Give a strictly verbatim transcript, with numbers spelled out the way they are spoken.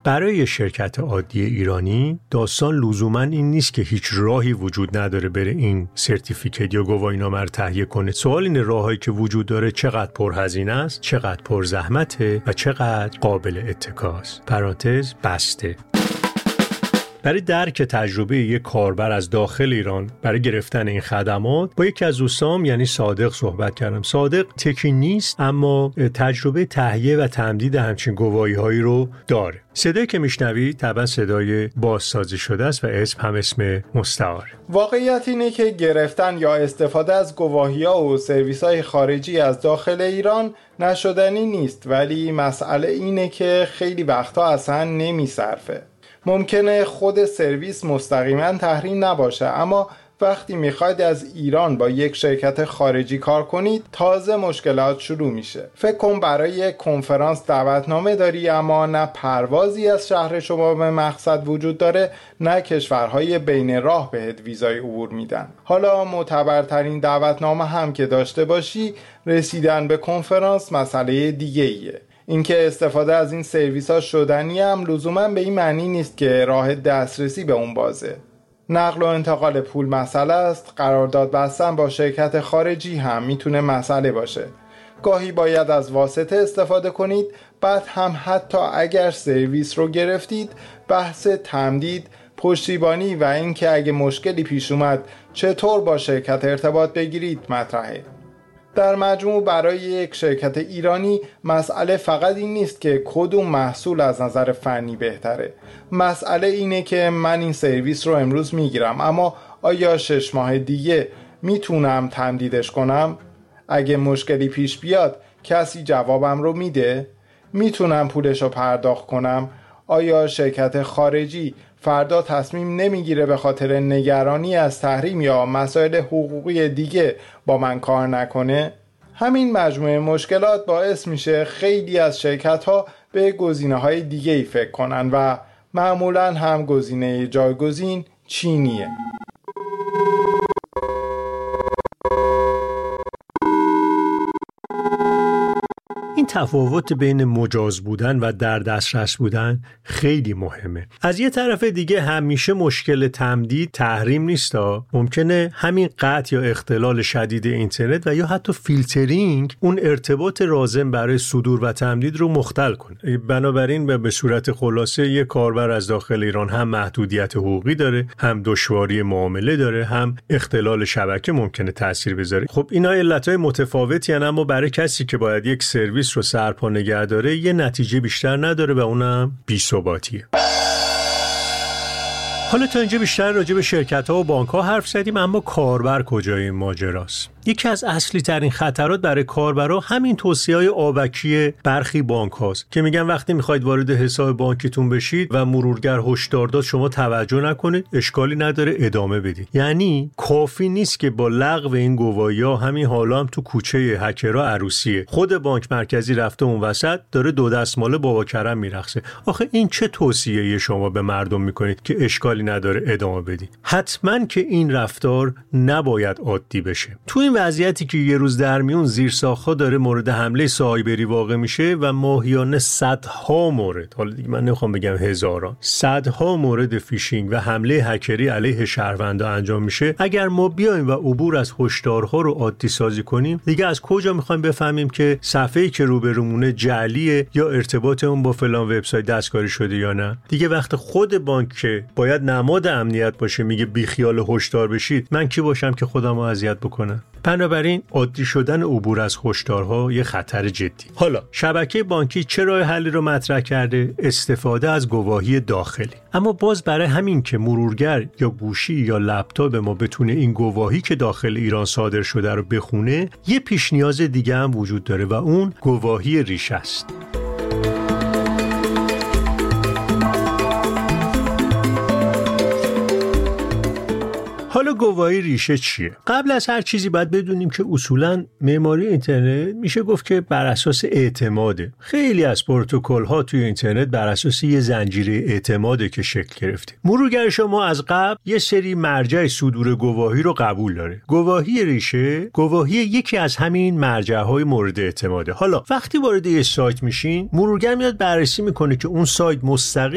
برای شرکت عادی ایرانی داستان لزوماً این نیست که هیچ راهی وجود نداره بره این سرتیفیکت یا گواهینامه رو تهیه کنه. سوال اینه راهایی که وجود داره چقدر پرهزینه است، چقدر پرزحمته و چقدر قابل اتکاست. پرانتز بسته. برای درک تجربه یک کاربر از داخل ایران برای گرفتن این خدمات با یکی از دوستام یعنی صادق صحبت کردم. صادق تکی نیست اما تجربه تهیه و تمدید همچین گواهی‌هایی رو داره. صدایی که میشنوید طبعا صدای بازسازی شده است و اسم هم اسم مستعار. واقعیت اینه که گرفتن یا استفاده از گواهی‌ها و سرویس‌های خارجی از داخل ایران نشدنی نیست، ولی مسئله اینه که خیلی وقتا اصلا نمیصرفه. ممکنه خود سرویس مستقیما تحریم نباشه، اما وقتی میخواید از ایران با یک شرکت خارجی کار کنید تازه مشکلات شروع میشه. فکر کن برای کنفرانس دعوتنامه داری اما نه پروازی از شهر شما به مقصد وجود داره، نه کشورهای بین راه بهت ویزای عبور میدن. حالا معتبرترین دعوتنامه هم که داشته باشی، رسیدن به کنفرانس مسئله دیگه ایه. اینکه استفاده از این سرویس ها شدنی هم لزوما به این معنی نیست که راه دسترسی به اون بازه. نقل و انتقال پول مسئله است، قرارداد بستن با شرکت خارجی هم میتونه مسئله باشه. گاهی باید از واسطه استفاده کنید، بعد هم حتی اگر سرویس رو گرفتید بحث تمدید، پشتیبانی و اینکه اگه مشکلی پیش اومد چطور با شرکت ارتباط بگیرید مطرحه. در مجموع برای یک شرکت ایرانی مسئله فقط این نیست که کدوم محصول از نظر فنی بهتره. مسئله اینه که من این سرویس رو امروز میگیرم اما آیا شش ماه دیگه میتونم تمدیدش کنم؟ اگه مشکلی پیش بیاد کسی جوابم رو میده؟ میتونم پولش رو پرداخت کنم؟ آیا شرکت خارجی فردا تصمیم نمیگیره به خاطر نگرانی از تحریم یا مسائل حقوقی دیگه با من کار نکنه؟ همین مجموعه مشکلات باعث میشه خیلی از شرکت ها به گزینه های دیگه ای فکر کنن و معمولا هم گزینه جایگزین چینیه. این تفاوت بین مجاز بودن و در دسترس بودن خیلی مهمه. از یه طرف دیگه همیشه مشکل تمدید تحریم نیستا. ممکنه همین قطع یا اختلال شدید اینترنت و یا حتی فیلترینگ اون ارتباط لازم برای صدور و تمدید رو مختل کنه. بنابراین به صورت خلاصه یک کاربر از داخل ایران هم محدودیت حقوقی داره، هم دشواری معامله داره، هم اختلال شبکه ممکنه تاثیر بذاره. خب اینا علتهای متفاوتی هستند، اما برای کسی که باید یک سرویس رو سرپا نگه داره یه نتیجه بیشتر نداره و اونم بی‌ثباتیه. حالا تا اینجا بیشتر راجع به شرکت‌ها و بانک‌ها حرف زدیم، اما کاربر کجای این ماجراست؟ یکی از اصلی ترین خطرات برای کاربرا همین توصیه‌های آبکی برخی بانک‌هاست که میگن وقتی میخواید وارد حساب بانکیتون بشید و مرورگر هشدار داد شما توجه نکنید، اشکالی نداره ادامه بدید. یعنی کافی نیست که با لغو این گواهی‌ها همین حالا هم تو کوچه هکرها عروسیه. خود بانک مرکزی رفته اون وسط داره دو دستمال بابا کرم میرقصه. آخه این چه توصیه‌ای شما به مردم میکنید که اشکالی نداره ادامه بدید؟ حتما که این رفتار نباید عادی بشه. تو این وضعیتی که یه روز در میون زیرساخت‌ها داره مورد حمله سایبری واقع میشه و ماهیانه صدها مورد، حالا دیگه من نمیخوام بگم هزاران، صدها مورد فیشینگ و حمله هکری علیه شهروندا انجام میشه، اگر ما بیایم و عبور از هشدارها رو عادی سازی کنیم، دیگه از کجا میخوایم بفهمیم که صفحه‌ای که روبرومونه جعلیه یا ارتباط اون با فلان وبسایت دستکاری شده یا نه؟ دیگه وقت خود بانک که باید نماد امنیت باشه میگه بی خیال هشدار بشید، من کی باشم که خودمو اذیت بکنم؟ بنابراین عادی شدن عبور از هشدارها یه خطر جدی. حالا شبکه بانکی چه راه حلی رو مطرح کرده؟ استفاده از گواهی داخلی. اما باز برای همین که مرورگر یا گوشی یا لپتاپ ما بتونه این گواهی که داخل ایران صادر شده رو بخونه، یه پیش نیاز دیگه هم وجود داره و اون گواهی ریشه است. حالا گواهی ریشه چیه؟ قبل از هر چیزی باید بدونیم که اصولاً معماری اینترنت میشه گفت که بر اساس اعتماده. خیلی از پروتکل‌ها توی اینترنت بر اساس یه زنجیره اعتماده که شکل گرفته. مرورگر شما از قبل یه سری مرجع صدور گواهی رو قبول داره. گواهی ریشه گواهی یکی از همین مرجع‌های مورد اعتماده. حالا وقتی وارد یه سایت میشین، مرورگر میاد بررسی میکنه که اون سایت مستقیم